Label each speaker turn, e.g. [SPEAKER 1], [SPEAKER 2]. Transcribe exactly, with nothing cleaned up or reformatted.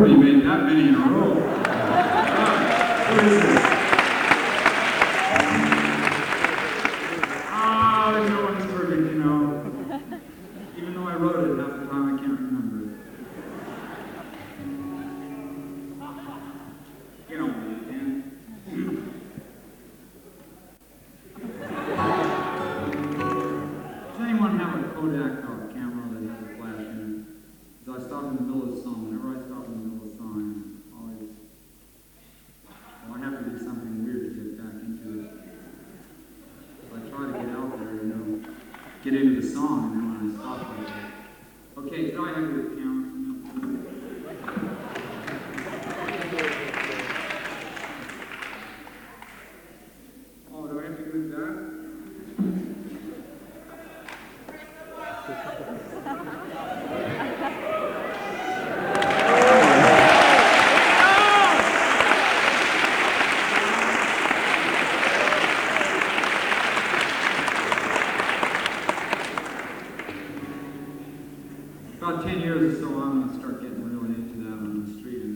[SPEAKER 1] heard me make that many in a row. What is this? Ah, no one's perfect, you know. Even though I wrote it half the time, I can't remember it. You know what you can. Does anyone have a Kodak or a camera that has a flash in it? Because I stop in the middle of the song. Whenever I stop in the middle of the song, I'm always, well, I have to do something weird to get back into it. So I try to get out there, you know, get into the song, and then when I stop, I go, okay, so I have your camera. Oh, do I have to do that? About ten years or so, I'm going to start getting really into that on the street.